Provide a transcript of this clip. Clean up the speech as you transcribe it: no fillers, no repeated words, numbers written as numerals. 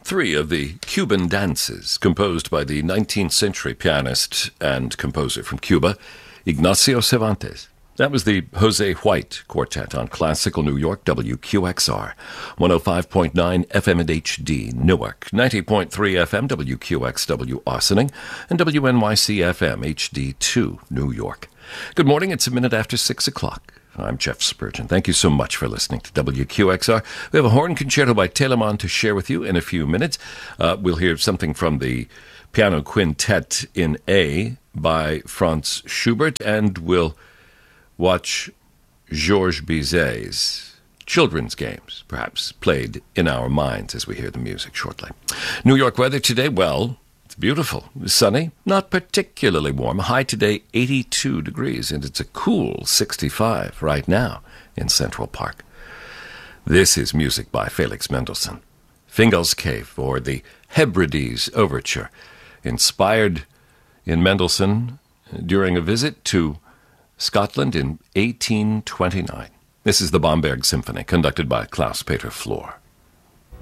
three of the Cuban dances, composed by the 19th century pianist and composer from Cuba, Ignacio Cervantes. That was the Jose White Quartet on Classical New York, WQXR, 105.9 FM and HD, Newark, 90.3 FM, WQXW, Ossining, and WNYC FM, HD2, New York. Good morning, it's a minute after 6 o'clock. I'm Jeff Spurgeon. Thank you so much for listening to WQXR. We have a horn concerto by Telemann to share with you in a few minutes. We'll hear something from the piano quintet in A by Franz Schubert, and we'll watch Georges Bizet's children's games, perhaps played in our minds as we hear the music shortly. New York weather today, well, it's beautiful. Sunny, not particularly warm. High today, 82 degrees, and it's a cool 65 right now in Central Park. This is music by Felix Mendelssohn. Fingal's Cave, or the Hebrides Overture, inspired in Mendelssohn during a visit to Scotland in 1829. This is the Bamberg Symphony, conducted by Klaus-Peter Flor.